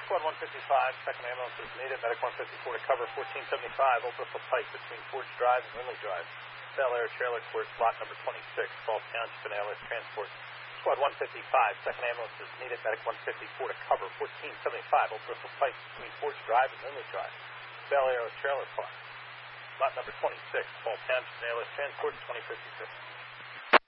Squad 155, second ambulance is needed. Medic 154 to cover 1475, Old Bristol Pike between Forge Drive and Lindley Drive. Bel Air Trailer Court, lot number 26, Falls Township and ALS Transport. Squad 155, second ambulance is needed. Medic 154 to cover 1475, Old Bristol Pike between Forge Drive and Lindley Drive. Bel Air Trailer Park, lot number 26, Falls Township and ALS Transport, 2056.